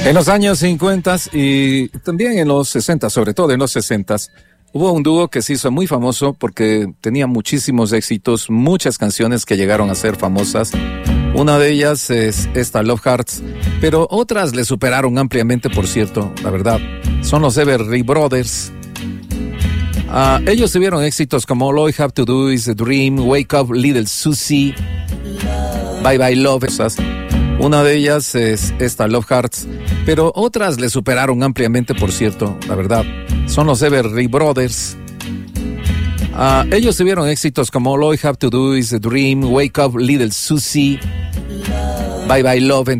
En los años 50 y también en los 60, sobre todo en los 60, hubo un dúo que se hizo muy famoso porque tenía muchísimos éxitos, muchas canciones que llegaron a ser famosas. Una de ellas es esta, Love Hearts, pero otras le superaron ampliamente, por cierto, la verdad. Son los Everly Brothers. Ellos tuvieron éxitos como All I Have to Do Is a Dream, Wake Up Little Susie, Bye Bye Love. Una de ellas es esta, Love Hearts, pero otras le superaron ampliamente, por cierto, la verdad. Son los Everly Brothers. Ellos tuvieron éxitos como All I Have to Do Is a Dream, Wake Up Little Susie, Bye Bye Love.